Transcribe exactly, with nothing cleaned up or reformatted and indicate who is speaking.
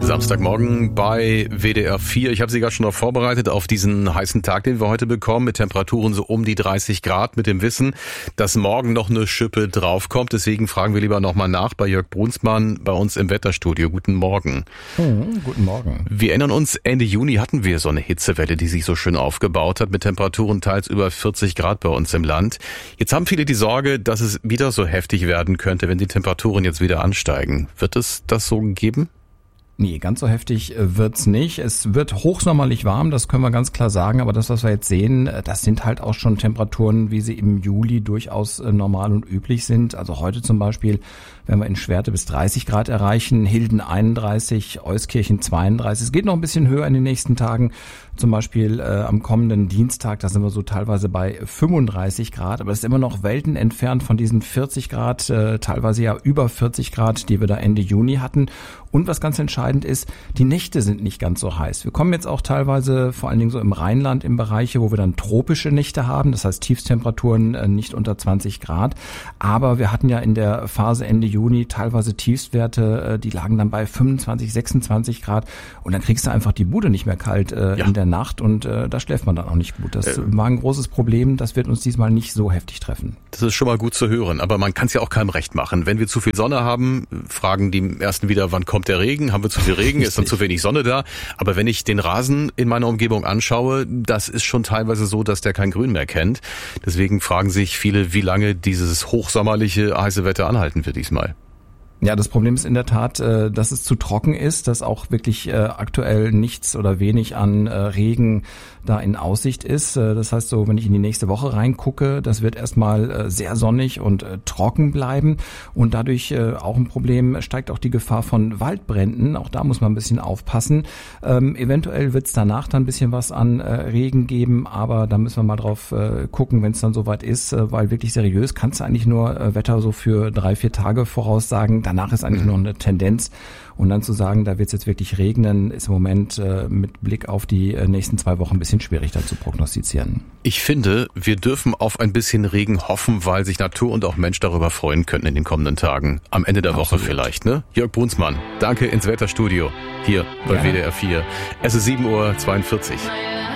Speaker 1: Samstagmorgen bei W D R vier. Ich habe Sie gerade schon noch vorbereitet auf diesen heißen Tag, den wir heute bekommen, mit Temperaturen so um die dreißig Grad, mit dem Wissen, dass morgen noch eine Schippe draufkommt. Deswegen fragen wir lieber nochmal nach bei Jörg Brunsmann bei uns im Wetterstudio. Guten Morgen.
Speaker 2: Mhm, guten Morgen.
Speaker 1: Wir erinnern uns, Ende Juni hatten wir so eine Hitzewelle, die sich so schön aufgebaut hat, mit Temperaturen teils über vierzig Grad bei uns im Land. Jetzt haben viele die Sorge, dass es wieder so heftig werden könnte, wenn die Temperaturen jetzt wieder ansteigen. Wird es das so geben?
Speaker 2: Nee, ganz so heftig wird's nicht. Es wird hochsommerlich warm, das können wir ganz klar sagen. Aber das, was wir jetzt sehen, das sind halt auch schon Temperaturen, wie sie im Juli durchaus normal und üblich sind. Also heute zum Beispiel werden wir in Schwerte bis dreißig Grad erreichen, Hilden einunddreißig, Euskirchen zweiunddreißig. Es geht noch ein bisschen höher in den nächsten Tagen. Zum Beispiel äh, am kommenden Dienstag, da sind wir so teilweise bei fünfunddreißig Grad. Aber es ist immer noch Welten entfernt von diesen vierzig Grad, äh, teilweise ja über vierzig Grad, die wir da Ende Juni hatten. Und was ganz entscheidend ist, die Nächte sind nicht ganz so heiß. Wir kommen jetzt auch teilweise, vor allen Dingen so im Rheinland, in Bereiche, wo wir dann tropische Nächte haben. Das heißt Tiefstemperaturen äh, nicht unter zwanzig Grad. Aber wir hatten ja in der Phase Ende Juni teilweise Tiefstwerte, äh, die lagen dann bei fünfundzwanzig, sechsundzwanzig Grad. Und dann kriegst du einfach die Bude nicht mehr kalt äh, ja. in der Nacht. Und äh, da schläft man dann auch nicht gut. Das äh, war ein großes Problem. Das wird uns diesmal nicht so heftig treffen.
Speaker 1: Das ist schon mal gut zu hören. Aber man kann es ja auch keinem recht machen. Wenn wir zu viel Sonne haben, fragen die Ersten wieder, wann kommt der Regen? Haben wir zu viel Regen? Ist dann zu wenig Sonne da? Aber wenn ich den Rasen in meiner Umgebung anschaue, das ist schon teilweise so, dass der kein Grün mehr kennt. Deswegen fragen sich viele, wie lange dieses hochsommerliche heiße Wetter anhalten wird diesmal.
Speaker 2: Ja, das Problem ist in der Tat, dass es zu trocken ist, dass auch wirklich aktuell nichts oder wenig an Regen da in Aussicht ist. Das heißt so, wenn ich in die nächste Woche reingucke, das wird erstmal sehr sonnig und trocken bleiben und dadurch auch ein Problem, steigt auch die Gefahr von Waldbränden. Auch da muss man ein bisschen aufpassen. Ähm, eventuell wird es danach dann ein bisschen was an Regen geben, aber da müssen wir mal drauf gucken, wenn es dann soweit ist, weil wirklich seriös kannst du eigentlich nur Wetter so für drei, vier Tage voraussagen. Danach ist eigentlich nur eine Tendenz. Und dann zu sagen, da wird es jetzt wirklich regnen, ist im Moment äh, mit Blick auf die äh, nächsten zwei Wochen ein bisschen schwierig da zu prognostizieren.
Speaker 1: Ich finde, wir dürfen auf ein bisschen Regen hoffen, weil sich Natur und auch Mensch darüber freuen könnten in den kommenden Tagen. Am Ende der Absolut. Woche vielleicht, ne? Jörg Brunsmann, danke ins Wetterstudio hier bei ja. W D R vier. Es ist sieben Uhr zweiundvierzig.